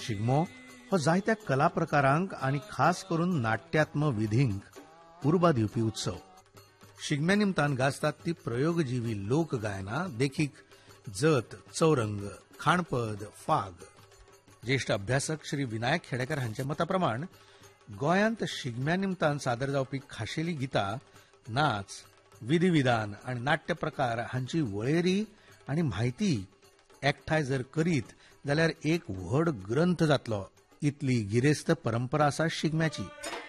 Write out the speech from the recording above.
शिगमो हो जायत्या कला प्रकारांक आणि खास करून नाट्यात्म विधींक उर्बा दिवपी उत्सव. शिगम्या निमतान गाजतात ती प्रयोगजीवी लोकगायना देखीक जत, चौरंग, खाणपद, फाग. ज्येष्ठ अभ्यासक श्री विनायक खेडेकर हांच्या मताप्रमाण गोंयांत शिगम्या निमतान सादर जावपी खाशेली गितां, नाच, विधिविधान आणि नाट्य प्रकार हांची वळेरी आणि म्हायती एकठांय जर करीत जाल्यार एक व्हड ग्रंथ जातलो. इतली गिरेस्त परंपरा आसा शिगम्याची.